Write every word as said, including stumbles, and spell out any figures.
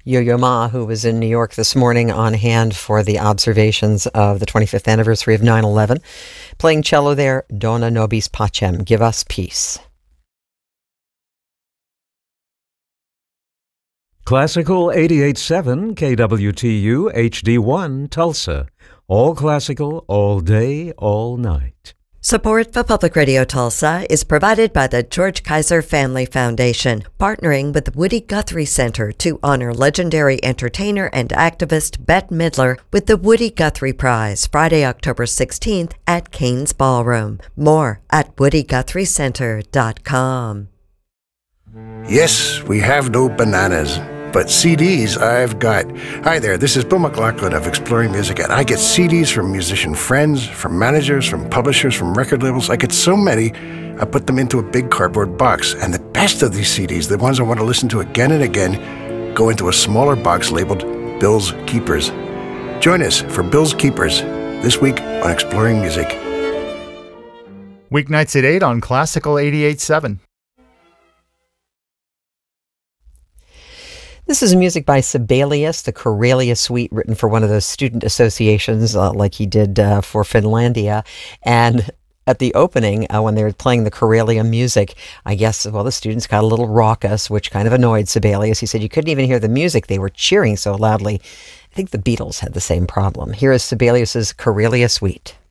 Yo-Yo Ma, who was in New York this morning on hand for the observations of the twenty-fifth anniversary of nine eleven. Playing cello there, Dona Nobis Pacem, Give Us Peace. Classical eighty-eight point seven K W T U H D one Tulsa. All classical, all day, all night. Support for Public Radio Tulsa is provided by the George Kaiser Family Foundation, partnering with the Woody Guthrie Center to honor legendary entertainer and activist Bette Midler with the Woody Guthrie Prize, Friday, October sixteenth at Kane's Ballroom. More at woody guthrie center dot com. Yes, we have no bananas, but C Ds I've got. Hi there, this is Bill McLaughlin of Exploring Music, and I get C Ds from musician friends, from managers, from publishers, from record labels. I get so many, I put them into a big cardboard box. And the best of these C Ds, the ones I want to listen to again and again, go into a smaller box labeled Bill's Keepers. Join us for Bill's Keepers this week on Exploring Music. Weeknights at eight on Classical eighty-eight point seven. This is music by Sibelius, the Karelia Suite, written for one of those student associations uh, like he did uh, for Finlandia. And at the opening, uh, when they were playing the Karelia music, I guess, well, the students got a little raucous, which kind of annoyed Sibelius. He said you couldn't even hear the music. They were cheering so loudly. I think the Beatles had the same problem. Here is Sibelius's Karelia Suite.